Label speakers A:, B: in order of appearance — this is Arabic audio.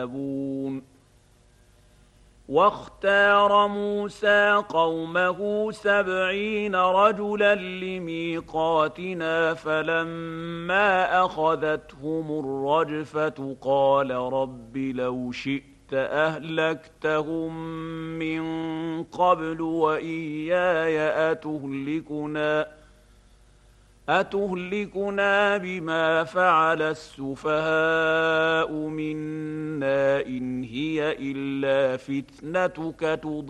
A: واختار موسى قومه 70 رجلا لميقاتنا فلما أخذتهم الرجفة قال رب لو شئت أهلكتهم من قبل وإياي أتهلكنا بما فعل السفهاء منا إن هي إلا فتنتك